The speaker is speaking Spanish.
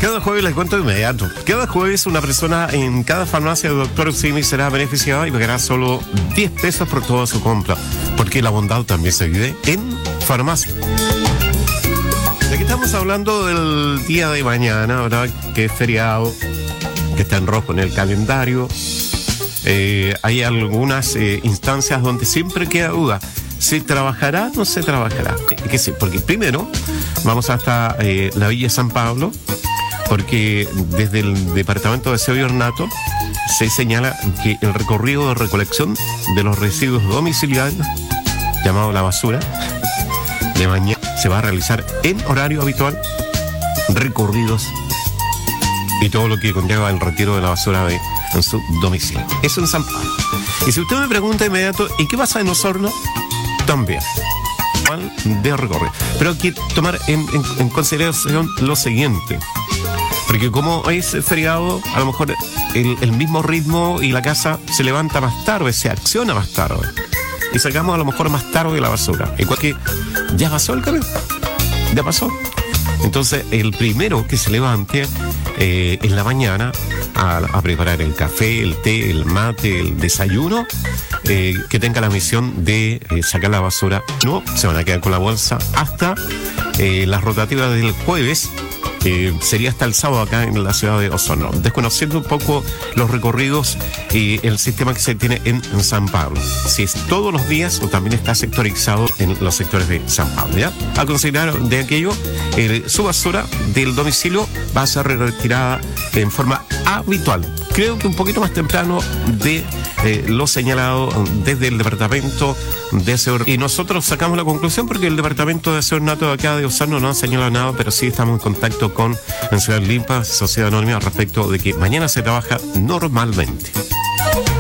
Cada jueves les cuento de inmediato. Cada jueves una persona en cada farmacia de Dr. Simi será beneficiada y pagará solo 10 pesos por toda su compra. Porque la bondad también se vive en farmacia. De aquí estamos hablando del día de mañana, ¿verdad? Que es feriado, que está en rojo en el calendario. Hay algunas instancias donde siempre queda duda. ¿Se trabajará o no se trabajará? Que sí, porque primero vamos hasta la Villa San Pablo, porque desde el departamento de Seo y Ornato se señala que el recorrido de recolección de los residuos domiciliarios, llamado la basura, de mañana se va a realizar en horario habitual, recorridos y todo lo que conlleva el retiro de la basura en su domicilio. Eso en San Pablo. Y si usted me pregunta de inmediato, ¿y qué pasa en Osorno? También de recorrido. Pero hay que tomar en consideración lo siguiente. Porque como es feriado, a lo mejor el mismo ritmo y la casa se levanta más tarde, se acciona más tarde. Y sacamos a lo mejor más tarde la basura. Igual que ya pasó el camión. Ya pasó. Entonces, el primero que se levante en la mañana a preparar el café, el té, el mate, el desayuno, que tenga la misión de sacar la basura, no se van a quedar con la bolsa hasta las rotativas del jueves. Sería hasta el sábado acá en la ciudad de Osorno, desconociendo un poco los recorridos y el sistema que se tiene en San Pablo, si es todos los días o también está sectorizado en los sectores de San Pablo, ¿ya? A considerar de aquello, su basura del domicilio va a ser retirada en forma habitual, creo que un poquito más temprano de lo señalado desde el departamento de Aseo. Y nosotros sacamos la conclusión porque el departamento de Aseo Ornato de acá de Osorno no ha señalado nada, pero sí estamos en contacto con Ciudad Limpa, Sociedad Anónima, respecto de que mañana se trabaja normalmente.